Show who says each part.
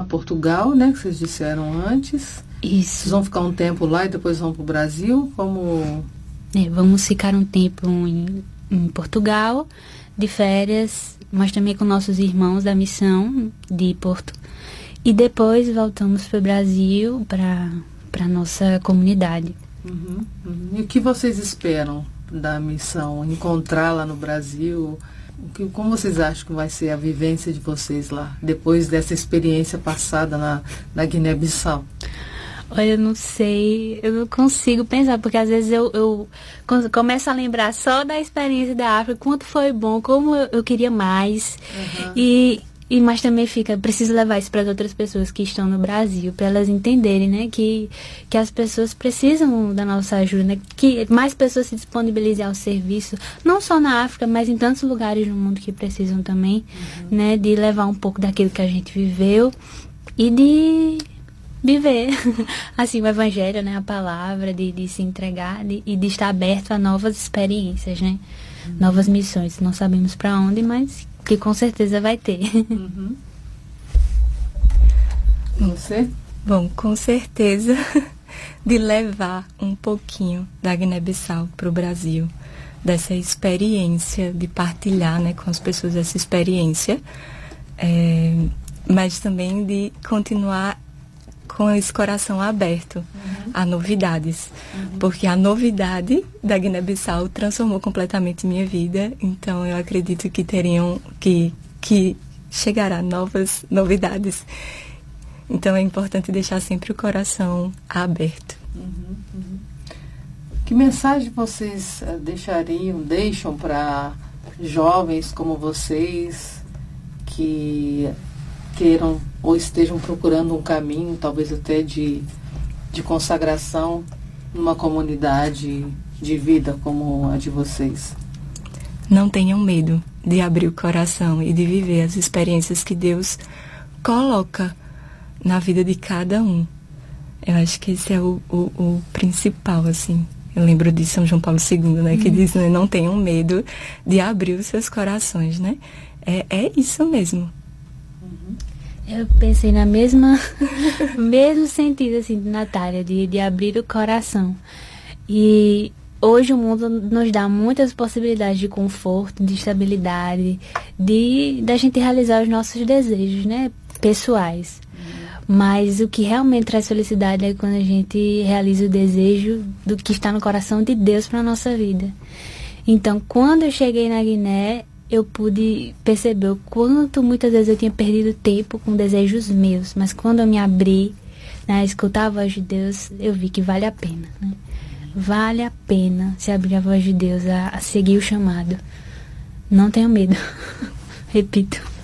Speaker 1: Portugal, né? Que vocês disseram antes.
Speaker 2: Isso.
Speaker 1: Vocês vão ficar um tempo lá e depois vão para o Brasil? Como...
Speaker 2: Vamos ficar um tempo em Portugal, de férias, mas também com nossos irmãos da missão de Porto. E depois voltamos para o Brasil, para a nossa comunidade.
Speaker 1: E o que vocês esperam da missão? Encontrar lá no Brasil? Como vocês acham que vai ser a vivência de vocês lá, depois dessa experiência passada na Guiné-Bissau?
Speaker 2: Olha, eu não sei, eu não consigo pensar, porque às vezes eu começo a lembrar só da experiência da África, quanto foi bom, como eu queria mais. Mas também preciso levar isso para as outras pessoas que estão no Brasil, para elas entenderem, né, que as pessoas precisam da nossa ajuda, né, que mais pessoas se disponibilizem ao serviço, não só na África, mas em tantos lugares no mundo que precisam também, né, de levar um pouco daquilo que a gente viveu e de viver, assim, o evangelho, né, a palavra, de se entregar e de estar aberto a novas experiências, né, novas missões. Não sabemos para onde, mas que com certeza vai ter.
Speaker 1: Você?
Speaker 3: Bom, com certeza de levar um pouquinho da Guiné-Bissau para o Brasil, dessa experiência, de partilhar, né, com as pessoas essa experiência, mas também de continuar com esse coração aberto a novidades, porque a novidade da Guiné-Bissau transformou completamente minha vida, então eu acredito que que chegará novas novidades. Então é importante deixar sempre o coração aberto.
Speaker 1: Que mensagem vocês deixam para jovens como vocês que queiram ou estejam procurando um caminho, talvez até de consagração numa comunidade de vida como a de vocês?
Speaker 3: Não tenham medo de abrir o coração e de viver as experiências que Deus coloca na vida de cada um. Eu acho que esse é o principal, assim. Eu lembro de São João Paulo II, né, que diz, né, não tenham medo de abrir os seus corações, né? É isso mesmo.
Speaker 2: Eu pensei na mesmo sentido, assim, de Natália, de abrir o coração. E hoje o mundo nos dá muitas possibilidades de conforto, de estabilidade, da gente realizar os nossos desejos, né, pessoais. Mas o que realmente traz felicidade é quando a gente realiza o desejo do que está no coração de Deus para a nossa vida. Então, quando eu cheguei na Guiné, eu pude perceber o quanto muitas vezes eu tinha perdido tempo com desejos meus, mas quando eu me abri, né, a escutar a voz de Deus, eu vi que vale a pena, né? Vale a pena se abrir a voz de Deus, a seguir o chamado. Não tenho medo. Repito.